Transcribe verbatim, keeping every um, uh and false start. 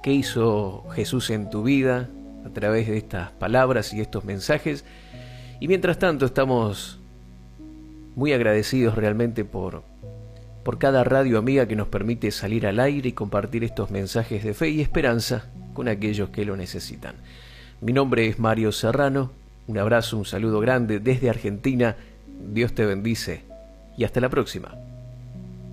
qué hizo Jesús en tu vida a través de estas palabras y estos mensajes. Y mientras tanto estamos muy agradecidos realmente por, por cada radio amiga que nos permite salir al aire y compartir estos mensajes de fe y esperanza con aquellos que lo necesitan. Mi nombre es Mario Serrano, un abrazo, un saludo grande desde Argentina, Dios te bendice y hasta la próxima.